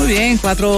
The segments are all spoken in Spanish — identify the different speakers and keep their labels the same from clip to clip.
Speaker 1: Muy bien,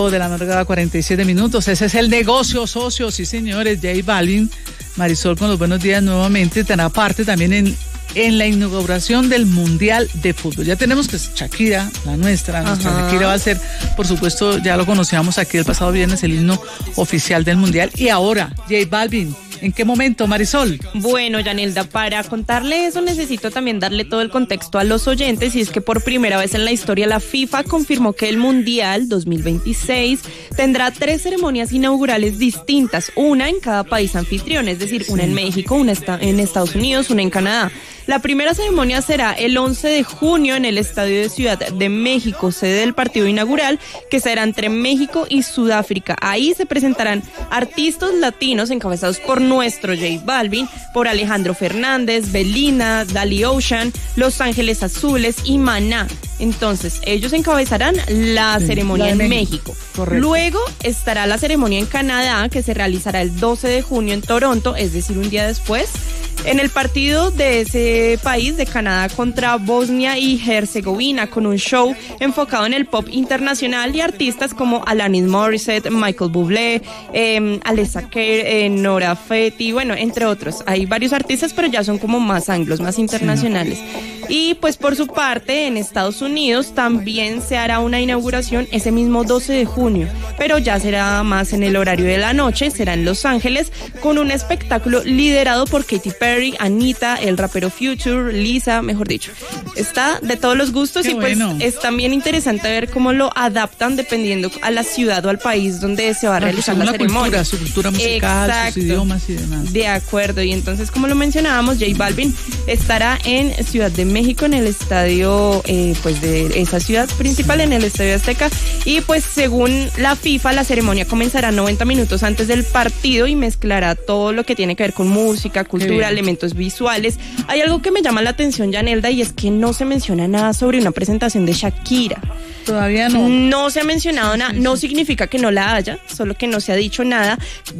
Speaker 1: 4:47 a.m. Ese es el negocio socio, sí señores. J Balvin, Marisol con los buenos días nuevamente, tendrá parte también en la inauguración del Mundial de Fútbol. Ya tenemos que Shakira, nuestra Shakira va a ser, por supuesto, ya lo conocíamos aquí el pasado viernes, el himno oficial del Mundial. Y ahora, J Balvin, ¿en qué momento, Marisol?
Speaker 2: Bueno, Yanelda, para contarle eso necesito también darle todo el contexto a los oyentes, y es que por primera vez en la historia la FIFA confirmó que el Mundial 2026 tendrá 3 ceremonias inaugurales distintas, una en cada país anfitrión, es decir, una en México, una en Estados Unidos, una en Canadá. La primera ceremonia será el 11 de junio en el Estadio de Ciudad de México, sede del partido inaugural, que será entre México y Sudáfrica. Ahí se presentarán artistas latinos encabezados por nuestro J Balvin, por Alejandro Fernández, Belinda, Dali Ocean, Los Ángeles Azules y Maná. Entonces, ellos encabezarán la ceremonia en México.
Speaker 1: Correcto.
Speaker 2: Luego estará la ceremonia en Canadá, que se realizará el 12 de junio en Toronto, es decir, un día después, en el partido de ese país, de Canadá contra Bosnia y Herzegovina, con un show enfocado en el pop internacional y artistas como Alanis Morissette, Michael Bublé, Alessia Cara, Nora Fetti, bueno, entre otros. Hay varios artistas, pero ya son como más anglos, más internacionales. Y pues por su parte, en Estados Unidos también se hará una inauguración ese mismo 12 de junio, pero ya será más en el horario de la noche, será en Los Ángeles, con un espectáculo liderado por Katy Perry, Anita, el rapero Future, Lisa, mejor dicho. Está de todos los gustos. Qué y pues bueno. Es también interesante ver cómo lo adaptan dependiendo a la ciudad o al país donde se va a realizar la ceremonia.
Speaker 1: Su cultura musical, sus idiomas y demás.
Speaker 2: De acuerdo, y entonces, como lo mencionábamos, J Balvin estará en Ciudad de México, en el estadio pues de esa ciudad principal, en el Estadio Azteca, y pues según la FIFA la ceremonia comenzará 90 minutos antes del partido y mezclará todo lo que tiene que ver con música, cultura, elementos visuales. Hay algo que me llama la atención, Yanelda, y es que no se menciona nada sobre una presentación de Shakira.
Speaker 1: Todavía no.
Speaker 2: No se ha mencionado nada, no significa que no la haya, solo que no se ha dicho nada.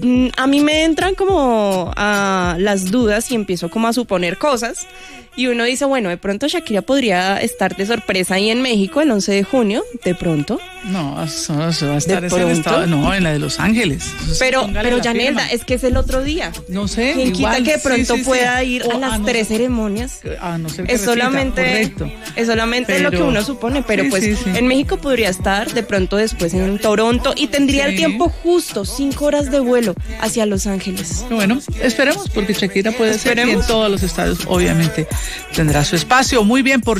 Speaker 2: A mí me entran como las dudas y empiezo como a suponer cosas. Y uno dice, bueno, de pronto Shakira podría estar de sorpresa ahí en México el 11 de junio, de pronto.
Speaker 1: No, eso va a estar en el estado, no, en la de Los Ángeles.
Speaker 2: Pero Yanelda, es que es el otro día.
Speaker 1: No sé,
Speaker 2: ¿Quién
Speaker 1: igual,
Speaker 2: quita que de pronto pueda ir a las 3 ceremonias?
Speaker 1: No sé,
Speaker 2: es solamente lo que uno supone, pero en México podría estar, de pronto después en Toronto, y tendría el tiempo justo, 5 horas de vuelo hacia Los Ángeles.
Speaker 1: Bueno, esperemos, porque Shakira puede ser, y en todos los estadios, obviamente, tendrá su espacio. Muy bien, por